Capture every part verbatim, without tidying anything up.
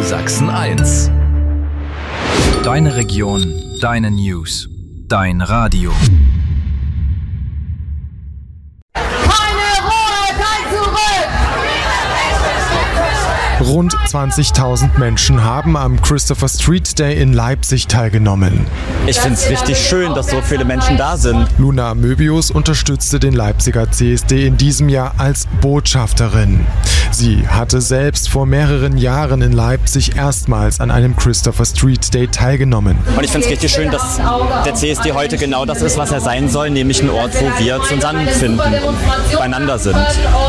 Sachsen eins. Deine Region, deine News, dein Radio. Rund zwanzigtausend Menschen haben am Christopher Street Day in Leipzig teilgenommen. Ich finde es richtig schön, dass so viele Menschen da sind. Luna Möbius unterstützte den Leipziger C S D in diesem Jahr als Botschafterin. Sie hatte selbst vor mehreren Jahren in Leipzig erstmals an einem Christopher Street Day teilgenommen. Und ich finde es richtig schön, dass der C S D heute genau das ist, was er sein soll, nämlich ein Ort, wo wir zusammenfinden und beieinander sind.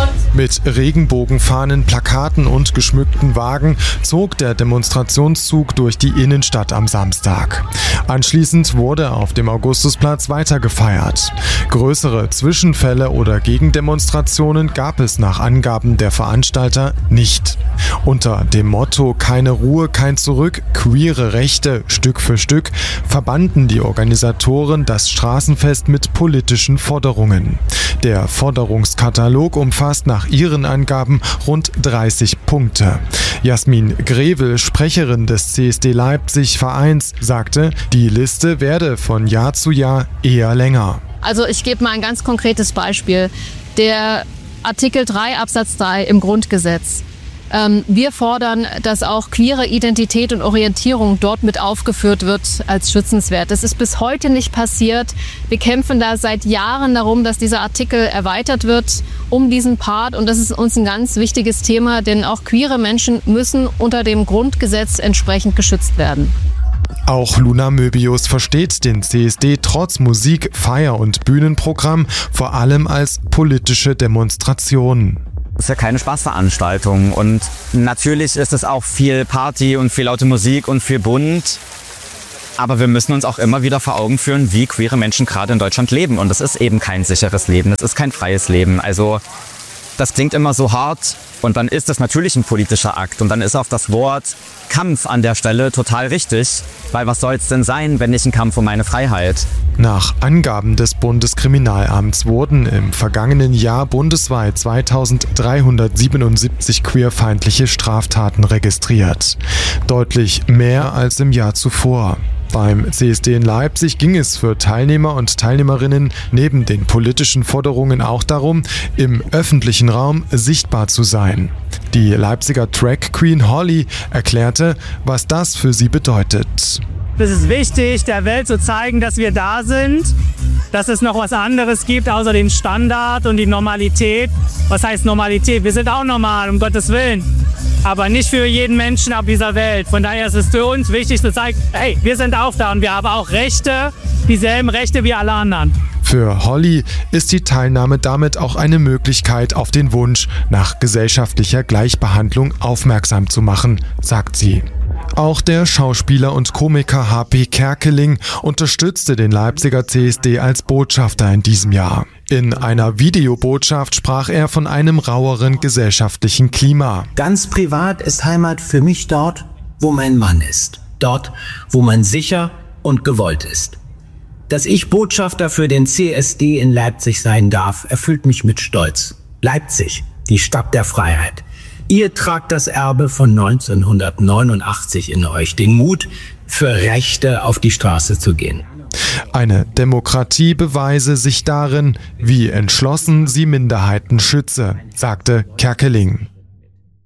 Mit Regenbogenfahnen, Plakaten und geschmückten Wagen zog der Demonstrationszug durch die Innenstadt am Samstag. Anschließend wurde auf dem Augustusplatz weiter gefeiert. Größere Zwischenfälle oder Gegendemonstrationen gab es nach Angaben der Veranstalter nicht. Unter dem Motto "Keine Ruhe, kein Zurück, queere Rechte Stück für Stück" verbanden die Organisatoren das Straßenfest mit politischen Forderungen. Der Forderungskatalog umfasst nach ihren Angaben rund dreißig Punkte. Jasmin Grevel, Sprecherin des C S D Leipzig Vereins, sagte, die Liste werde von Jahr zu Jahr eher länger. Also ich gebe mal ein ganz konkretes Beispiel. Der Artikel drei Absatz drei im Grundgesetz. Ähm, wir fordern, dass auch queere Identität und Orientierung dort mit aufgeführt wird als schützenswert. Das ist bis heute nicht passiert. Wir kämpfen da seit Jahren darum, dass dieser Artikel erweitert wird um diesen Part. Und das ist uns ein ganz wichtiges Thema, denn auch queere Menschen müssen unter dem Grundgesetz entsprechend geschützt werden. Auch Luna Möbius versteht den C S D trotz Musik-, Feier- und Bühnenprogramm vor allem als politische Demonstration. Es ist ja keine Spaßveranstaltung und natürlich ist es auch viel Party und viel laute Musik und viel bunt. Aber wir müssen uns auch immer wieder vor Augen führen, wie queere Menschen gerade in Deutschland leben. Und es ist eben kein sicheres Leben, es ist kein freies Leben. Also das klingt immer so hart und dann ist es natürlich ein politischer Akt. Und dann ist auch das Wort Kampf an der Stelle total richtig. Weil was soll es denn sein, wenn nicht ein Kampf um meine Freiheit? Nach Angaben des Bundeskriminalamts wurden im vergangenen Jahr bundesweit zweitausenddreihundertsiebenundsiebzig queerfeindliche Straftaten registriert. Deutlich mehr als im Jahr zuvor. Beim C S D in Leipzig ging es für Teilnehmer und Teilnehmerinnen neben den politischen Forderungen auch darum, im öffentlichen Raum sichtbar zu sein. Die Leipziger Drag Queen Holly erklärte, was das für sie bedeutet. Es ist wichtig, der Welt zu zeigen, dass wir da sind, dass es noch was anderes gibt außer den Standard und die Normalität. Was heißt Normalität? Wir sind auch normal, um Gottes Willen. Aber nicht für jeden Menschen auf dieser Welt. Von daher ist es für uns wichtig zu zeigen, hey, wir sind auch da und wir haben auch Rechte, dieselben Rechte wie alle anderen. Für Holly ist die Teilnahme damit auch eine Möglichkeit, auf den Wunsch nach gesellschaftlicher Gleichbehandlung aufmerksam zu machen, sagt sie. Auch der Schauspieler und Komiker H P Kerkeling unterstützte den Leipziger C S D als Botschafter in diesem Jahr. In einer Videobotschaft sprach er von einem raueren gesellschaftlichen Klima. Ganz privat ist Heimat für mich dort, wo mein Mann ist. Dort, wo man sicher und gewollt ist. Dass ich Botschafter für den C S D in Leipzig sein darf, erfüllt mich mit Stolz. Leipzig, die Stadt der Freiheit. Ihr tragt das Erbe von neunzehnhundertneunundachtzig in euch, den Mut, für Rechte auf die Straße zu gehen. Eine Demokratie beweise sich darin, wie entschlossen sie Minderheiten schütze, sagte Kerkeling.